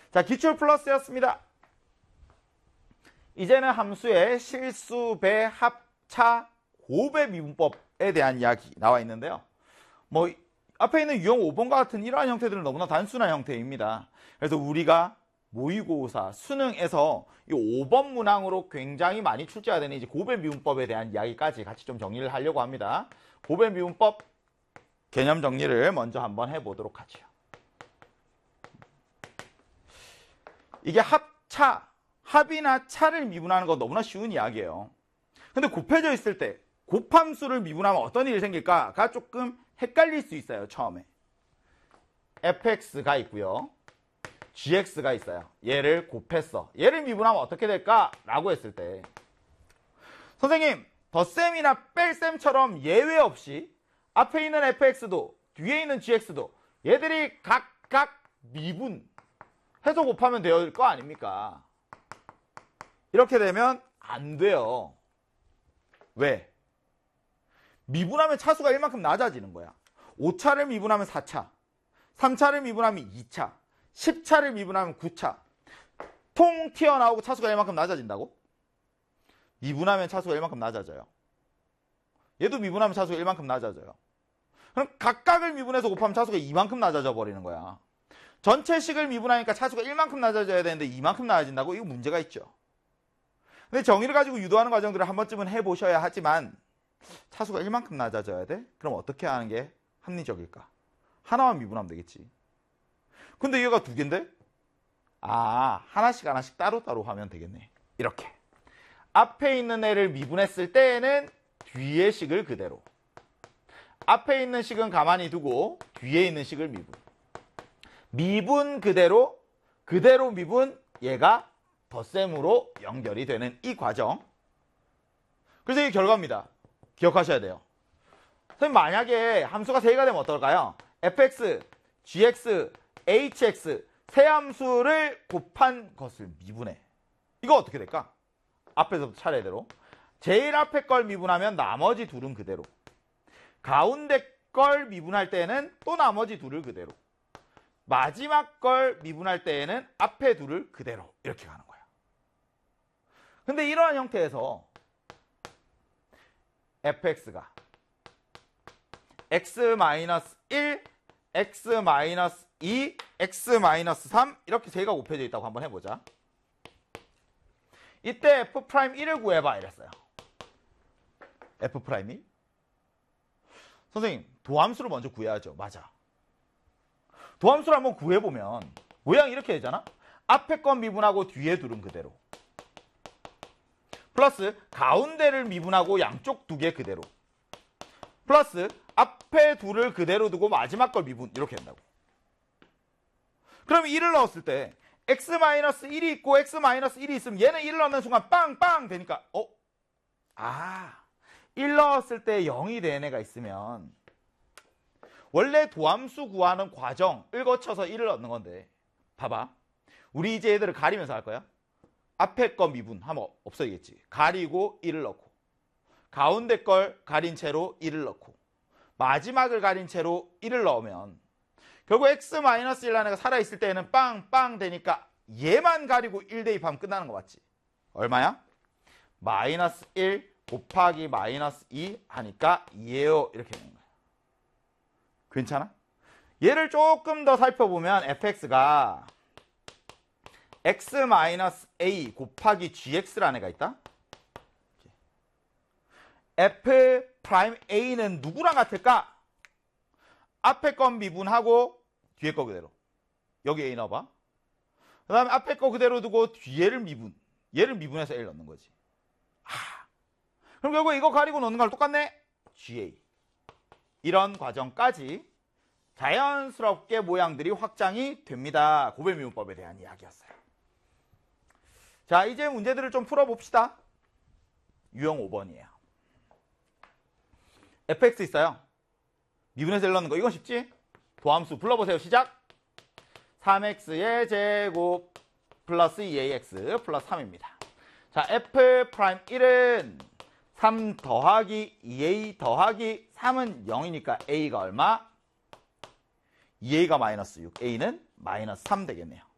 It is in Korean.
자, 기출 플러스였습니다. 이제는 함수의 실수, 배, 합차, 곱의 미분법에 대한 이야기 나와 있는데요. 뭐 앞에 있는 유형 5번과 같은 이러한 형태들은 너무나 단순한 형태입니다. 그래서 우리가 모의고사, 수능에서 이 5번 문항으로 굉장히 많이 출제가 되는 이제 곱의 미분법에 대한 이야기까지 같이 좀 정리를 하려고 합니다. 곱의 미분법 개념 정리를 먼저 한번 해보도록 하죠. 이게 합차, 합이나 차를 미분하는 거 너무나 쉬운 이야기예요. 근데 곱해져 있을 때 곱함수를 미분하면 어떤 일이 생길까가 조금 헷갈릴 수 있어요. 처음에 fx가 있고요, gx가 있어요. 얘를 곱했어. 얘를 미분하면 어떻게 될까? 라고 했을 때 선생님, 덧셈이나 뺄셈처럼 예외 없이 앞에 있는 fx도 뒤에 있는 gx도 얘들이 각각 미분 해서 곱하면 될 거 아닙니까? 이렇게 되면 안 돼요. 왜? 미분하면 차수가 1만큼 낮아지는 거야. 5차를 미분하면 4차, 3차를 미분하면 2차, 10차를 미분하면 9차. 통 튀어나오고 차수가 1만큼 낮아진다고? 미분하면 차수가 1만큼 낮아져요. 얘도 미분하면 차수가 1만큼 낮아져요. 그럼 각각을 미분해서 곱하면 차수가 2만큼 낮아져 버리는 거야. 전체식을 미분하니까 차수가 1만큼 낮아져야 되는데 2만큼 낮아진다고? 이거 문제가 있죠. 근데 정의를 가지고 유도하는 과정들을 한 번쯤은 해보셔야 하지만 차수가 1만큼 낮아져야 돼? 그럼 어떻게 하는 게 합리적일까? 하나만 미분하면 되겠지. 근데 얘가 두 개인데? 아, 하나씩 따로따로 하면 되겠네. 이렇게. 앞에 있는 애를 미분했을 때에는 뒤의 식을 그대로, 앞에 있는 식은 가만히 두고 뒤에 있는 식을 미분. 미분 그대로, 그대로 미분, 얘가 덧셈으로 연결이 되는 이 과정. 그래서 이게 결과입니다. 기억하셔야 돼요. 선생님, 만약에 함수가 3개가 되면 어떨까요? fx, gx, hx 세 함수를 곱한 것을 미분해. 이거 어떻게 될까? 앞에서부터 차례대로. 제일 앞에 걸 미분하면 나머지 둘은 그대로. 가운데 걸 미분할 때는 또 나머지 둘을 그대로. 마지막 걸 미분할 때에는 앞에 둘을 그대로. 이렇게 가는 거야. 근데 이러한 형태에서 fx가 x-1, x-2, x-3 이렇게 세 개가 곱해져 있다고 한번 해보자. 이때 f'1을 구해봐 이랬어요. f'1? 선생님, 도함수를 먼저 구해야죠. 맞아. 도함수를 한번 구해보면 모양이 이렇게 되잖아. 앞에 건 미분하고 뒤에 둘은 그대로. 플러스 가운데를 미분하고 양쪽 두 개 그대로. 플러스 앞에 둘을 그대로 두고 마지막 걸 미분. 이렇게 된다고. 그럼 1을 넣었을 때 x-1이 있고 x-1이 있으면 얘는 1을 넣는 순간 빵빵 되니까 1 넣었을 때 0이 된 애가 있으면 원래 도함수 구하는 과정을 거쳐서 1을 넣는 건데 봐봐. 우리 이제 얘들을 가리면서 할 거야. 앞에 거 미분 하면 없어지겠지. 가리고 1을 넣고 가운데 걸 가린 채로 1을 넣고 마지막을 가린 채로 1을 넣으면 결국 x-1라는 애가 살아있을 때는 빵빵 되니까 얘만 가리고 1 대입하면 끝나는 거 맞지? 얼마야? 마이너스 1 곱하기 마이너스 2 하니까 2예요. 이렇게 되는 거야. 괜찮아? 얘를 조금 더 살펴보면 fx가 x-a 곱하기 gx라는 애가 있다. f'a는 누구랑 같을까? 앞에 건 미분하고 뒤에 거 그대로. 여기 a 넣어봐. 그 다음에 앞에 거 그대로 두고 뒤에를 미분. 얘를 미분해서 a 넣는 거지. 그럼 결국 이거 가리고 넣는 거랑 똑같네? ga. 이런 과정까지 자연스럽게 모양들이 확장이 됩니다. 곱의 미분법에 대한 이야기였어요. 자, 이제 문제들을 좀 풀어봅시다. 유형 5번이에요. fx 있어요. 미분해서 1 넣는 거. 이건 쉽지? 도함수 불러보세요. 시작. 3x의 제곱 플러스 2ax 플러스 3입니다. 자, f'1은 3 더하기 2a 더하기 3은 0이니까 a가 얼마? 2a가 마이너스 6, a는 마이너스 3 되겠네요.